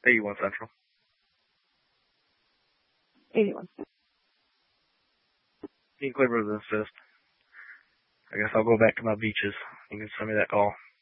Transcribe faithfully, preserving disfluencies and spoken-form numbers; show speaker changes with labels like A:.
A: eighty-one Central.
B: eighty-one.
A: Dean Clippers assist. I guess I'll go back to my beaches. You can send me that call.